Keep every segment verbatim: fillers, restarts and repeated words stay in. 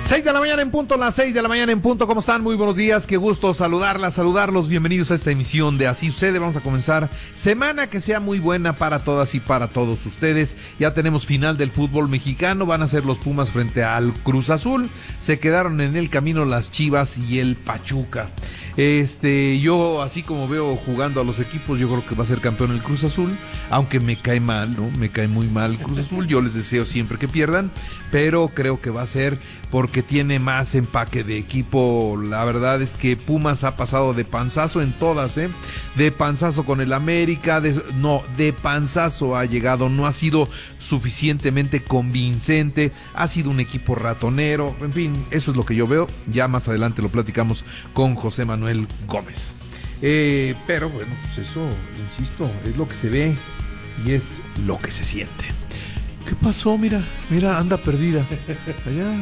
Seis de la mañana en punto, las seis de la mañana en punto. ¿Cómo están? Muy buenos días, qué gusto saludarlas, saludarlos. Bienvenidos a esta emisión de Así Sucede. Vamos a comenzar semana que sea muy buena para todas y para todos ustedes. Ya tenemos final del fútbol mexicano, van a ser los Pumas frente al Cruz Azul. Se quedaron en el camino las Chivas y el Pachuca. Este, yo así como veo jugando a los equipos, yo creo que va a ser campeón el Cruz Azul, aunque me cae mal, ¿no? Me cae muy mal el Cruz Azul, yo les deseo siempre que pierdan, pero creo que va a ser porque tiene más empaque de equipo. La verdad es que Pumas ha pasado de panzazo en todas, ¿eh? De panzazo con el América, de, no, de panzazo ha llegado, no ha sido suficientemente convincente, ha sido un equipo ratonero, en fin, eso es lo que yo veo. Ya más adelante lo platicamos con José Manuel Gómez. Eh, pero bueno, pues eso, insisto, es lo que se ve y es lo que se siente. ¿Qué pasó? Mira, mira, anda perdida. Allá.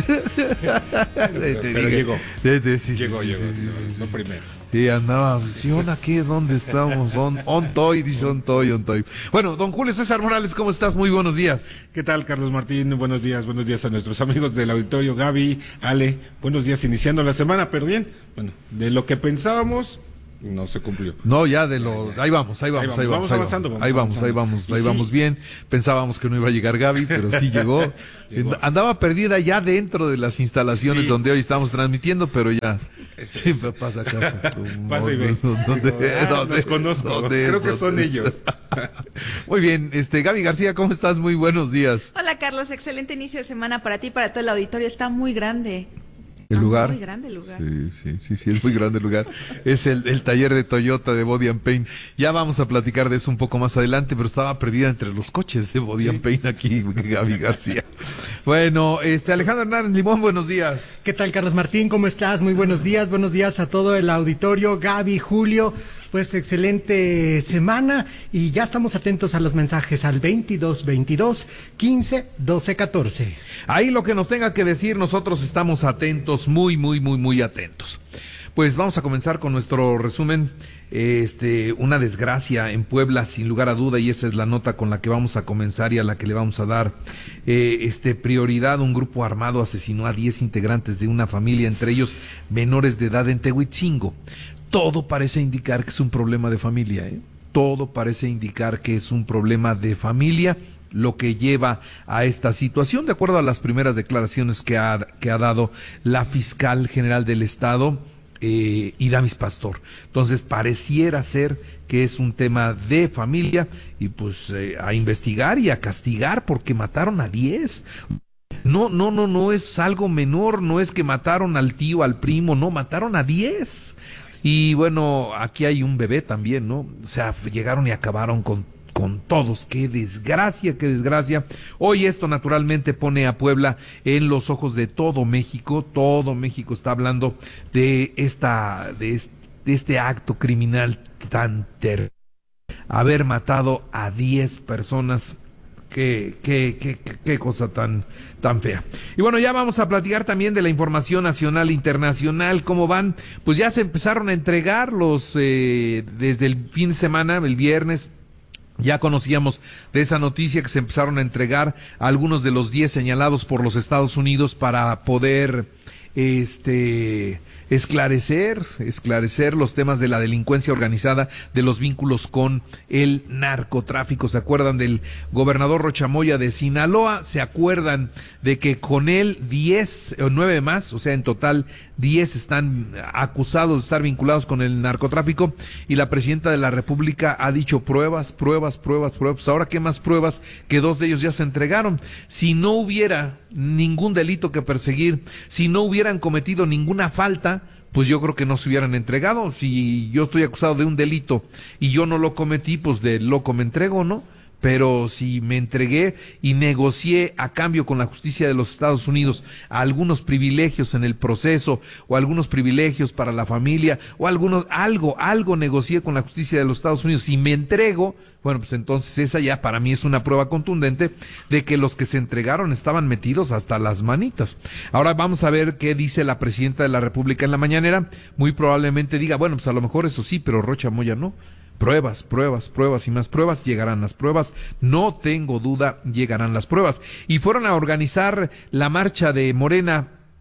pero, pero llegó. Sí, sí, sí, llegó, sí, llegó. sí, sí, No sí. primero. Sí, andaba. Sí, ¿on aquí? ¿Dónde estamos? On, on toy, dice on toy, on toy. Bueno, don Julio César Morales, ¿cómo estás? Muy buenos días. ¿Qué tal, Carlos Martín? Buenos días, buenos días a nuestros amigos del auditorio, Gaby, Ale. Buenos días, iniciando la semana, pero bien. Bueno, de lo que pensábamos, no se cumplió. No, ya de lo... Ahí vamos, ahí vamos, ahí vamos. Ahí vamos ahí avanzando, vamos, vamos ahí vamos, avanzando. ahí vamos, Y ahí sí. vamos bien. Pensábamos que no iba a llegar Gaby, pero sí llegó. Llegó. Andaba perdida ya dentro de las instalaciones Sí. donde hoy estamos transmitiendo, pero ya... Sí, me pasa acá. Pasa y ve. ¿Dónde? Digo, ah, ¿Dónde? los conozco. ¿Dónde? Creo que son ¿Dónde? ellos. Muy bien, este Gaby García, ¿cómo estás? Muy buenos días. Hola Carlos, excelente inicio de semana para ti y para todo el auditorio. Está muy grande. ¿El Está lugar? Muy grande el lugar. Sí, sí, sí, sí, es muy grande el lugar. Es el, el taller de Toyota de Body and Paint. Ya vamos a platicar de eso un poco más adelante, pero estaba perdida entre los coches de Body Sí. and Paint aquí, Gaby García. Bueno, este Alejandro Hernández Limón, buenos días. ¿Qué tal, Carlos Martín? ¿Cómo estás? Muy buenos días. Buenos días a todo el auditorio. Gaby, Julio, pues excelente semana y ya estamos atentos a los mensajes al veintidós veintidós quince doce catorce. Ahí lo que nos tenga que decir, nosotros estamos atentos, muy, muy, muy, muy atentos. Pues vamos a comenzar con nuestro resumen. Este, una desgracia en Puebla, sin lugar a duda, y esa es la nota con la que vamos a comenzar y a la que le vamos a dar eh, este prioridad. Un grupo armado asesinó a diez integrantes de una familia, entre ellos menores de edad en Tehuitzingo. Todo parece indicar que es un problema de familia, ¿eh? Todo parece indicar que es un problema de familia lo que lleva a esta situación, de acuerdo a las primeras declaraciones que ha, que ha dado la fiscal general del estado, eh, Idamis Pastor. Entonces pareciera ser que es un tema de familia y pues eh, a investigar y a castigar porque mataron a diez. No, no, no, no es algo menor, no es que mataron al tío, al primo, no, mataron a diez. Y bueno, aquí hay un bebé también, ¿no? O sea, llegaron y acabaron con, con todos. ¡Qué desgracia, qué desgracia! Hoy esto naturalmente pone a Puebla en los ojos de todo México. Todo México está hablando de esta, de este, de este acto criminal tan terrible. Haber matado a diez personas. Qué, qué, qué, qué, qué cosa tan, tan fea. Y bueno, ya vamos a platicar también de la información nacional e internacional. ¿Cómo van? Pues ya se empezaron a entregar los, eh, desde el fin de semana, el viernes. Ya conocíamos de esa noticia que se empezaron a entregar a algunos de los diez señalados por los Estados Unidos para poder, este... esclarecer, esclarecer los temas de la delincuencia organizada, de los vínculos con el narcotráfico. ¿Se acuerdan del gobernador Rocha Moya de Sinaloa? ¿Se acuerdan de que con él diez o nueve más, o sea, en total diez están acusados de estar vinculados con el narcotráfico? Y la presidenta de la República ha dicho pruebas, pruebas, pruebas, pruebas. Ahora, ¿qué más pruebas? Que dos de ellos ya se entregaron. Si no hubiera ningún delito que perseguir, si no hubieran cometido ninguna falta, pues yo creo que no se hubieran entregado. Si yo estoy acusado de un delito y yo no lo cometí, pues de loco me entrego, ¿no? Pero si me entregué y negocié a cambio con la justicia de los Estados Unidos algunos privilegios en el proceso, o algunos privilegios para la familia, o algunos, algo, algo negocié con la justicia de los Estados Unidos y me entrego, bueno, pues entonces esa ya para mí es una prueba contundente de que los que se entregaron estaban metidos hasta las manitas. Ahora vamos a ver qué dice la presidenta de la República en la mañanera. Muy probablemente diga, bueno, pues a lo mejor eso sí, pero Rocha Moya no. Pruebas, pruebas, pruebas y más pruebas, llegarán las pruebas, no tengo duda, llegarán las pruebas. Y fueron a organizar la marcha de Morena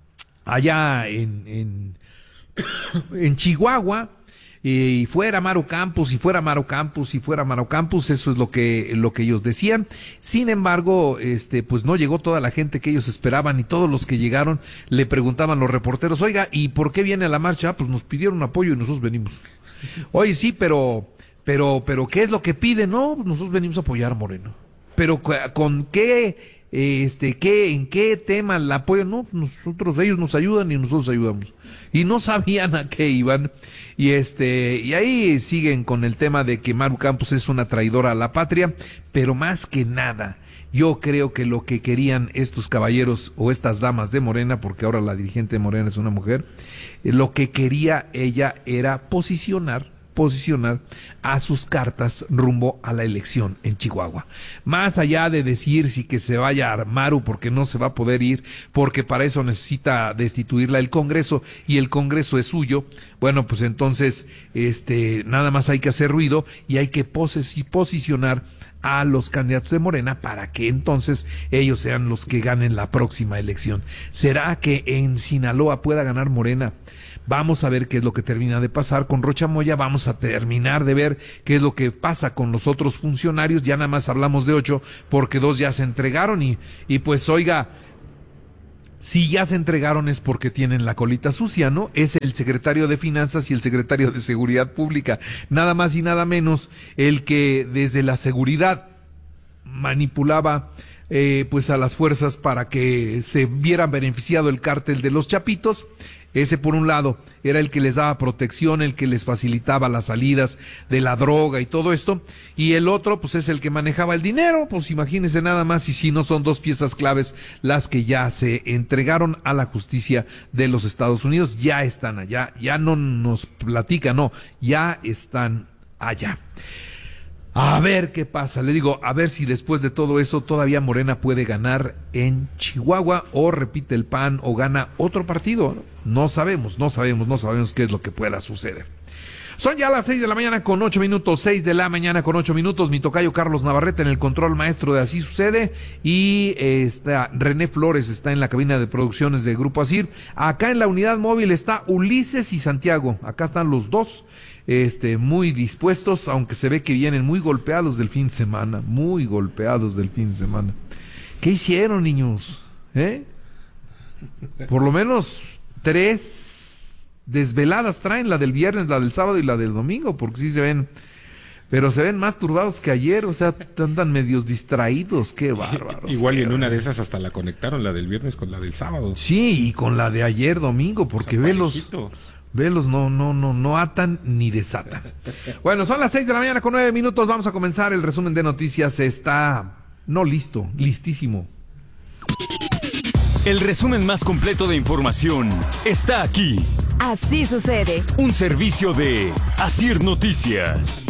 allá en, en, en Chihuahua, y fuera Maru Campos, y fuera Maru Campos, y fuera Maru Campos, eso es lo que, lo que ellos decían. Sin embargo, este, pues no llegó toda la gente que ellos esperaban, y todos los que llegaron le preguntaban los reporteros, oiga, ¿y por qué viene a la marcha? Ah, pues nos pidieron apoyo y nosotros venimos. Oye, sí, pero, pero, pero, ¿qué es lo que piden? No, pues nosotros venimos a apoyar a Moreno. Pero, ¿con qué? Este, ¿qué, en qué tema el apoyo? No, nosotros, ellos nos ayudan y nosotros ayudamos. Y no sabían a qué iban. Y este, y ahí siguen con el tema de que Maru Campos es una traidora a la patria, pero más que nada, yo creo que lo que querían estos caballeros o estas damas de Morena, porque ahora la dirigente de Morena es una mujer, lo que quería ella era posicionar posicionar a sus cartas rumbo a la elección en Chihuahua. Más allá de decir si que se vaya a Maru porque no se va a poder ir, porque para eso necesita destituirla el Congreso y el Congreso es suyo, bueno, pues entonces este nada más hay que hacer ruido y hay que poses- posicionar a los candidatos de Morena para que entonces ellos sean los que ganen la próxima elección. ¿Será que en Sinaloa pueda ganar Morena? Vamos a ver qué es lo que termina de pasar con Rocha Moya, vamos a terminar de ver qué es lo que pasa con los otros funcionarios, ya nada más hablamos de ocho porque dos ya se entregaron y, y pues oiga, si ya se entregaron es porque tienen la colita sucia, ¿no? Es el secretario de Finanzas y el secretario de Seguridad Pública, nada más y nada menos el que desde la seguridad manipulaba eh, pues a las fuerzas para que se viera beneficiado el cártel de los Chapitos. Ese por un lado era el que les daba protección, el que les facilitaba las salidas de la droga y todo esto, y el otro pues es el que manejaba el dinero, pues imagínense nada más, y si no son dos piezas claves las que ya se entregaron a la justicia de los Estados Unidos, ya están allá, ya no nos platican, no, ya están allá. A ver qué pasa, le digo, a ver si después de todo eso todavía Morena puede ganar en Chihuahua o repite el P A N o gana otro partido, ¿no? No sabemos, no sabemos, no sabemos qué es lo que pueda suceder. Son ya las seis de la mañana con ocho minutos, seis de la mañana con ocho minutos, mi tocayo Carlos Navarrete en el control maestro de Así Sucede y eh, está René Flores, está en la cabina de producciones de Grupo Asir. Acá en la unidad móvil está Ulises y Santiago, acá están los dos. Este, muy dispuestos, aunque se ve que vienen muy golpeados del fin de semana, muy golpeados del fin de semana. ¿Qué hicieron, niños? ¿Eh? Por lo menos tres desveladas traen, la del viernes, la del sábado y la del domingo, porque sí se ven, pero se ven más turbados que ayer, o sea, andan medios distraídos, qué bárbaros. Igual qué y en una bárbaros. de esas hasta la conectaron, la del viernes con la del sábado. Sí, y con la de ayer domingo, porque O sea, velos... parejito. Velos no, no, no, no atan ni desatan. Bueno, son las seis de la mañana con nueve minutos. Vamos a comenzar. El resumen de noticias está, no listo, listísimo. El resumen más completo de información está aquí. Así sucede. Un servicio de Asir Noticias.